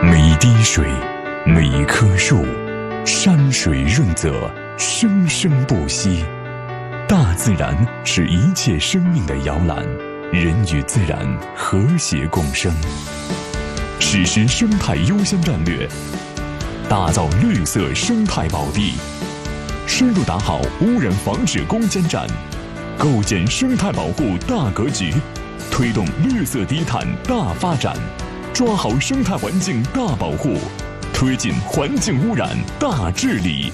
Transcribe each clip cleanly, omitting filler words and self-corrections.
每一滴水，每一棵树，山水润泽，生生不息。大自然是一切生命的摇篮，人与自然和谐共生。实施生态优先战略，打造绿色生态宝地，深入打好污染防治攻坚战，构建生态保护大格局，推动绿色低碳大发展，抓好生态环境大保护，推进环境污染大治理。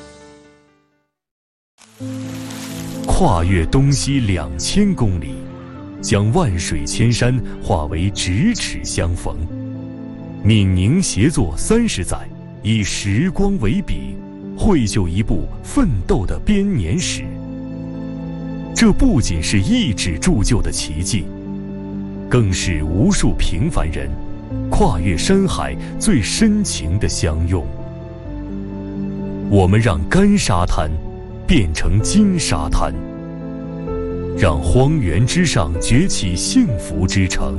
跨越东西2000公里，将万水千山化为咫尺相逢。闽宁协作30载，以时光为笔，绘就一部奋斗的编年史。这不仅是一纸铸就的奇迹，更是无数平凡人跨越山海最深情的相拥。我们让干沙滩变成金沙滩，让荒原之上崛起幸福之城。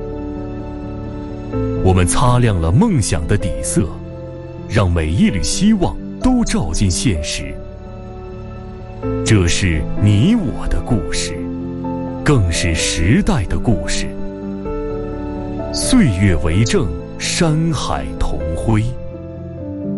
我们擦亮了梦想的底色，让每一缕希望都照进现实。这是你我的故事，更是时代的故事。岁月为证，山海同辉。